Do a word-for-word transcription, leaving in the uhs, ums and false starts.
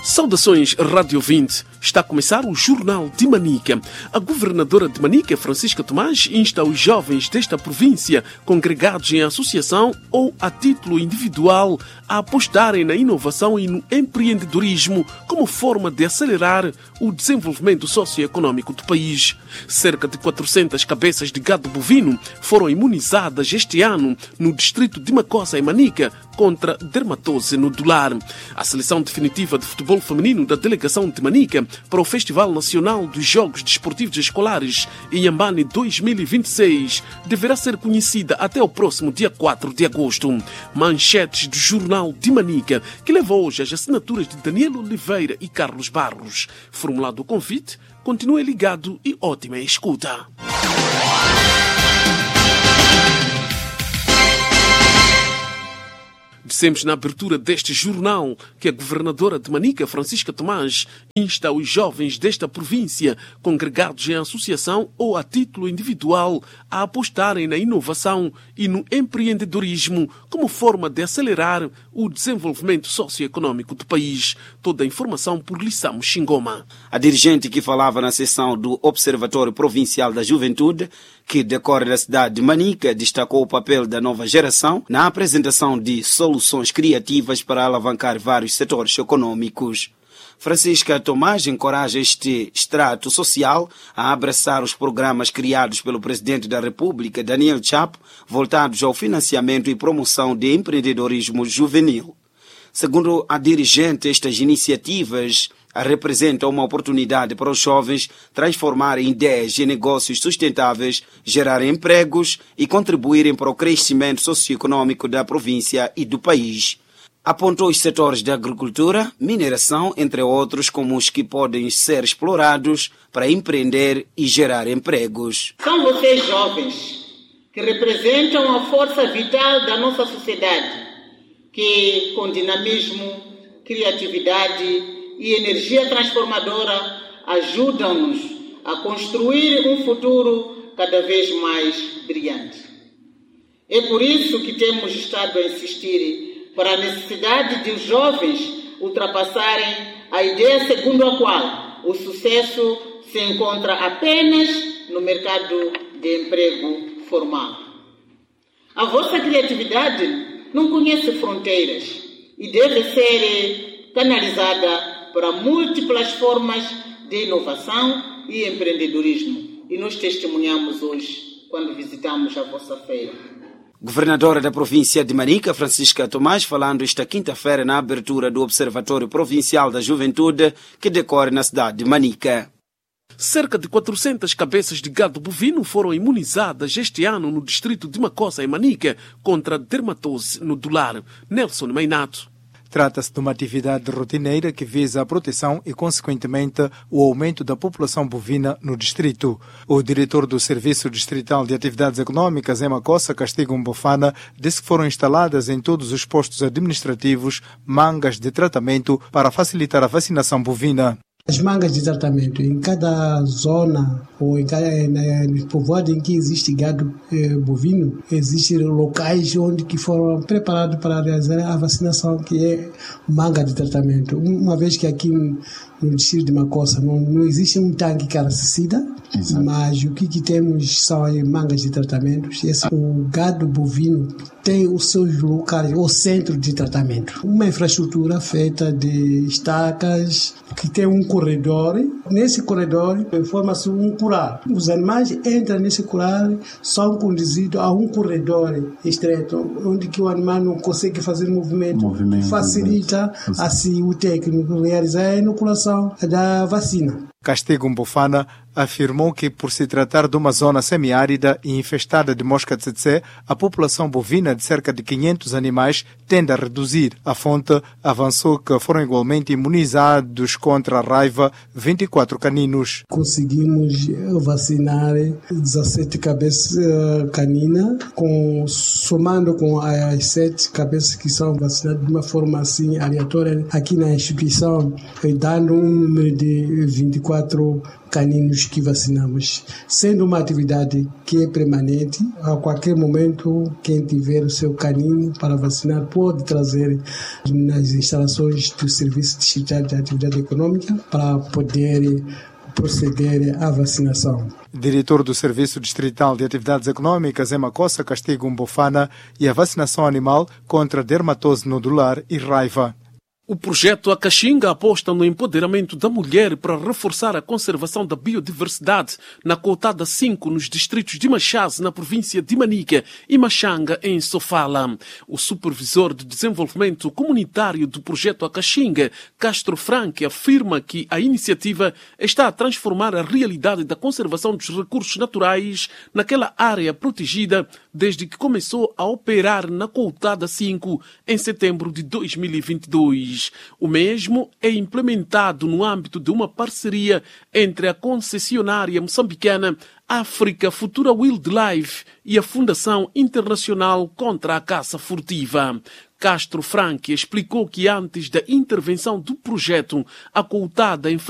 Saudações, Rádio vinte. Está a começar o Jornal de Manica. A governadora de Manica, Francisca Tomás, insta os jovens desta província, congregados em associação ou a título individual, a apostarem na inovação e no empreendedorismo como forma de acelerar o desenvolvimento socioeconômico do país. Cerca de quatrocentas cabeças de gado bovino foram imunizadas este ano no distrito de Macossa, em Manica, contra dermatose nodular. A seleção definitiva de futebol feminino da delegação de Manica para o Festival Nacional dos Jogos Desportivos Escolares Inhambane dois mil e vinte e seis deverá ser conhecida até o próximo dia quatro de agosto. Manchetes do Jornal de Manica, que levou hoje as assinaturas de Daniel Oliveira e Carlos Barros. Formulado o convite, continue ligado e ótima escuta. Dissemos na abertura deste jornal que a governadora de Manica, Francisca Tomás, insta os jovens desta província, congregados em associação ou a título individual, a apostarem na inovação e no empreendedorismo como forma de acelerar o desenvolvimento socioeconômico do país. Toda a informação por Lissamo Xingoma. A dirigente que falava na sessão do Observatório Provincial da Juventude, que decorre na cidade de Manica, destacou o papel da nova geração na apresentação de soluções criativas para alavancar vários setores econômicos. Francisca Tomás encoraja este extrato social a abraçar os programas criados pelo presidente da República, Daniel Chapo, voltados ao financiamento e promoção de empreendedorismo juvenil. Segundo a dirigente, estas iniciativas representam uma oportunidade para os jovens transformarem ideias em negócios sustentáveis, gerarem empregos e contribuírem para o crescimento socioeconômico da província e do país. Apontou os setores da agricultura, mineração, entre outros, como os que podem ser explorados para empreender e gerar empregos. São vocês jovens que representam a força vital da nossa sociedade, que com dinamismo, criatividade e energia transformadora ajudam-nos a construir um futuro cada vez mais brilhante. É por isso que temos estado a insistir para a necessidade de os jovens ultrapassarem a ideia segundo a qual o sucesso se encontra apenas no mercado de emprego formal. A vossa criatividade não conhece fronteiras e deve ser canalizada para múltiplas formas de inovação e empreendedorismo. E nós testemunhamos hoje, quando visitamos a vossa feira. Governadora da província de Manica, Francisca Tomás, falando esta quinta-feira na abertura do Observatório Provincial da Juventude, que decorre na cidade de Manica. Cerca de quatrocentas cabeças de gado bovino foram imunizadas este ano no distrito de Macossa, em Manica, contra dermatose nodular. Nelson Meinato. Trata-se de uma atividade rotineira que visa a proteção e, consequentemente, o aumento da população bovina no distrito. O diretor do Serviço Distrital de Atividades Econômicas em Macossa, Castigo Mbofana, disse que foram instaladas em todos os postos administrativos mangas de tratamento para facilitar a vacinação bovina. As mangas de tratamento, em cada zona ou em cada em, povoado em que existe gado eh, bovino, existem locais onde que foram preparados para realizar a vacinação, que é manga de tratamento. Uma vez que aqui no, no distrito de Macossa não, não existe um tanque caracicida, mas o que, que temos são aí mangas de tratamento. Esse, o gado bovino tem os seus locais, o centro de tratamento. Uma infraestrutura feita de estacas, que tem um corredor. Nesse corredor forma-se um curral. Os animais entram nesse curral, são conduzidos a um corredor estreito, onde que o animal não consegue fazer movimento. movimento Facilita exatamente. Assim o técnico realizar a inoculação da vacina. Castigo Mbofana afirmou que, por se tratar de uma zona semiárida e infestada de mosca tsetse, a população bovina de cerca de quinhentos animais tende a reduzir. A fonte avançou que foram igualmente imunizados contra a raiva vinte e quatro caninos. Conseguimos vacinar dezassete cabeças caninas, com, somando com as sete cabeças que são vacinadas de uma forma assim aleatória aqui na instituição, dando um número de vinte e quatro quatro caninos que vacinamos, sendo uma atividade que é permanente. A qualquer momento, quem tiver o seu canino para vacinar pode trazer nas instalações do Serviço Distrital de Atividade Econômica para poder proceder à vacinação. Diretor do Serviço Distrital de Atividades Econômicas, Ema Cossa Castigo Mbofana, e a vacinação animal contra dermatose nodular e raiva. O projeto A Caxinga aposta no empoderamento da mulher para reforçar a conservação da biodiversidade na cotada cinco nos distritos de Machase, na província de Manica, e Machanga, em Sofala. O supervisor de desenvolvimento comunitário do projeto A Caxinga, Castro Franque, afirma que a iniciativa está a transformar a realidade da conservação dos recursos naturais naquela área protegida desde que começou a operar na cotada cinco em setembro de dois mil e vinte e dois. O mesmo é implementado no âmbito de uma parceria entre a concessionária moçambicana África Futura Wildlife e a Fundação Internacional contra a Caça Furtiva. Castro Franque explicou que antes da intervenção do projeto, a coutada